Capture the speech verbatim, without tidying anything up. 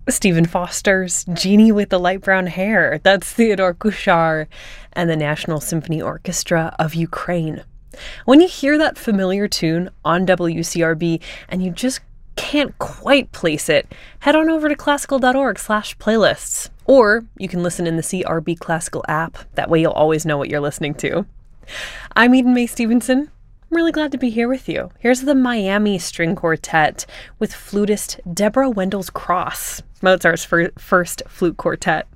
Stephen Foster's Genie with the Light Brown Hair. That's Theodore Kuchar and the National Symphony Orchestra of Ukraine. When you hear that familiar tune on W C R B and you just can't quite place it, head on over to classical.org slash playlists. Or you can listen in the C R B Classical app. That way you'll always know what you're listening to. I'm Eden Mae Stevenson. I'm really glad to be here with you. Here's the Miami String Quartet with flutist Deborah Wendell Cross, Mozart's fir- first flute quartet.